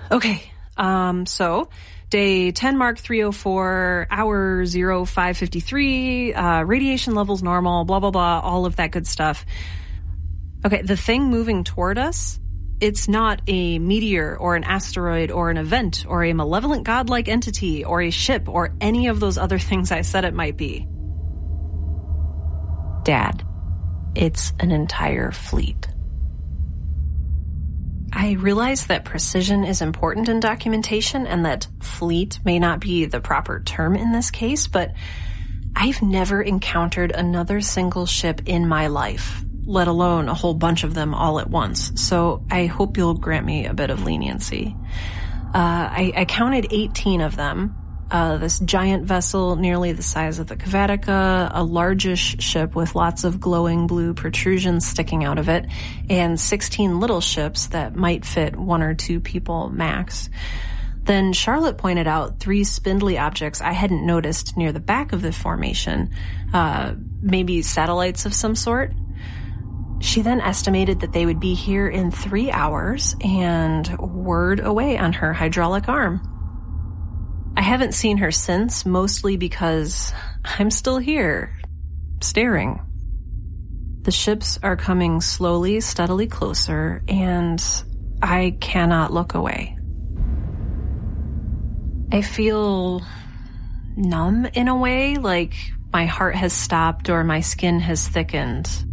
Okay, so day 10 mark 304, hour 0553, radiation levels normal, blah, blah, blah, all of that good stuff. Okay, the thing moving toward us, it's not a meteor or an asteroid or an event or a malevolent godlike entity or a ship or any of those other things I said it might be. Dad, it's an entire fleet. I realize that precision is important in documentation and that fleet may not be the proper term in this case, but I've never encountered another single ship in my life, let alone a whole bunch of them all at once. So I hope you'll grant me a bit of leniency. I counted 18 of them. This giant vessel nearly the size of the Kavatica, a largish ship with lots of glowing blue protrusions sticking out of it, and 16 little ships that might fit 1 or 2 people max. Then Charlotte pointed out 3 spindly objects I hadn't noticed near the back of the formation, maybe satellites of some sort. She then estimated that they would be here in 3 hours and whirred away on her hydraulic arm. I haven't seen her since, mostly because I'm still here, staring. The ships are coming slowly, steadily closer, and I cannot look away. I feel numb in a way, like my heart has stopped or my skin has thickened.